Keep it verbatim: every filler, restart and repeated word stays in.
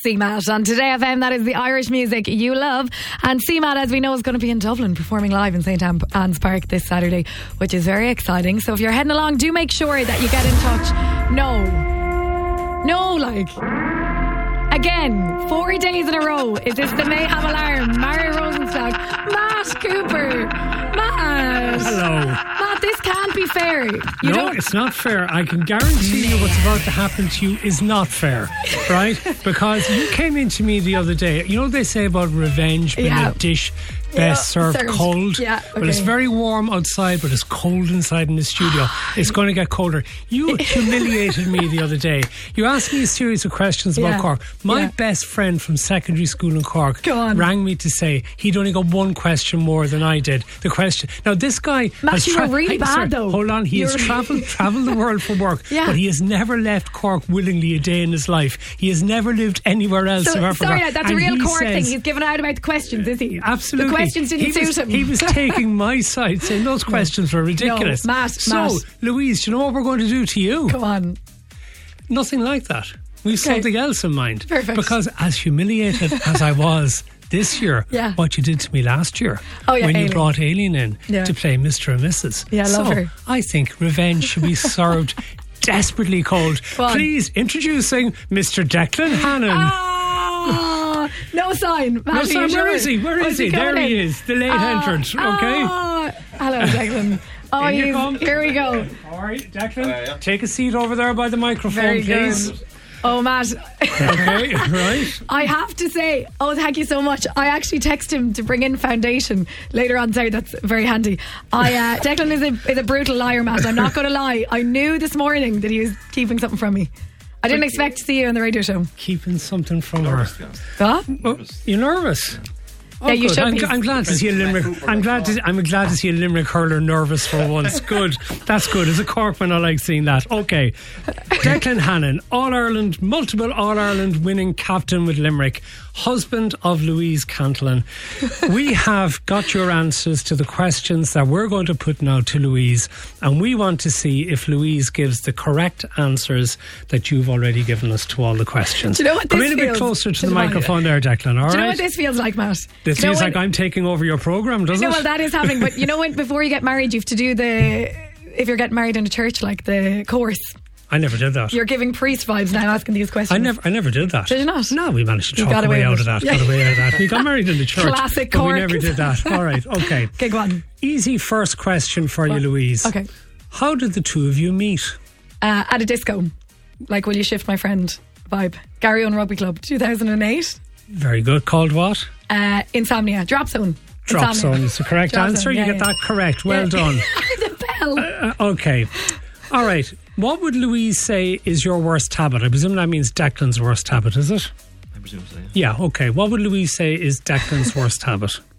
C MAT on Today F M. That is the Irish music you love. And C MAT, as we know, is going to be in Dublin performing live in St Anne's Park this Saturday, which is very exciting. So if you're heading along, do make sure that you get in touch. No. No, like... Again, four days in a row. Is this the Mayhem Alarm? Mario Rosenstock, Matt Cooper, Matt. Hello. Matt, this can't be fair. You no, don't... it's not fair. I can guarantee you what's about to happen to you is not fair, right? Because you came into me the other day. You know what they say about revenge being Yeah. a dish best Yeah, served, served. cold? Yeah, But it's okay. very warm outside, but it's cold inside in the studio. It's going to get colder. You humiliated me the other day. You asked me a series of questions about Yeah. Cork. My Yeah. best friend from secondary school in Cork Go on. rang me to say he'd only got one question more than I did. The question... Now, this guy... Matt, has you were tra- really Hey, bad, sorry, though. Hold on. He You has were- travelled travelled the world for work, Yeah. but he has never left Cork willingly a day in his life. He has never lived anywhere else. So, apart from sorry, Cork. that's a And real he Cork says- thing. He's given out about the questions, is he? Absolutely. The questions didn't he suit was, him. He was taking my side, saying those questions were ridiculous. No, Matt, so, Matt. Louise, do you know what we're going to do to you? Go on. Nothing like that. We've Okay. something else in mind. Perfect. Because as humiliated as I was this year, Yeah. what you did to me last year, Oh, yeah, when you Aileen. brought Aileen in Yeah. to play Mister and Missus Yeah, I love so, her. I think revenge should be served desperately cold. Go on. Please, introducing Mister Declan Hannon. Ah, no sign. Matt, No are sign. you Where sure? is he? Where Oh, is he? There coming he in? is, the late Ah, entrant. Okay. ah. Hello, Declan. Oh, In you he's, come. here we go. All right, Declan, take a seat over there by the microphone, Very please. good. Oh, Matt. Okay, right. I have to say, oh, thank you so much. I actually texted him to bring in foundation later on today. That's very handy. I uh, Declan is a, is a brutal liar, Matt. I'm not going to lie. I knew this morning that he was keeping something from me. I didn't expect to see you on the radio show. Keeping something from her. Huh? Oh, you're nervous. Oh, Yeah, you good. should I'm, be. I'm glad to see a Limerick. I'm glad to. I'm glad to see a Limerick hurler nervous for once. Good. That's good. As a Corkman, I like seeing that. Okay, Declan Hannon, All Ireland, multiple All Ireland winning captain with Limerick, husband of Louise Cantillon. We have got your answers to the questions that we're going to put now to Louise, and we want to see if Louise gives the correct answers that you've already given us to all the questions. Do you know what Come this in a bit feels- closer to to the the mic. microphone there, Declan. All Do you know right. what this feels like, Matt? This You know feels when- like I'm taking over your programme, does No, it? well, that is happening. But you know when before you get married, you have to do the, if you're getting married in a church, like the course. I never did that. You're giving priest vibes now, asking these questions. I never, I never did that. Did you not? No, we managed to You talk got our away way with out of it. that. Got away out of that. We got married in the church. Classic but we Cork. never did that. All right, okay. Okay, go on. Easy first question for you, Louise. Okay. How did the two of you meet? Uh, at a disco, like Will You Shift My Friend vibe. Gary Owen Rugby Club, two thousand eight. Very good. Called what? Uh, Insomnia, Drop Zone. Drop Insomnia. Zone is the correct Drop answer. Zone, you yeah, get yeah. that correct. Well Yeah. done. The bell. Uh, okay. All right. What would Louise say is your worst habit? I presume that means Declan's worst habit, is it? I presume so, yeah. Yeah, okay. What would Louise say is Declan's worst habit?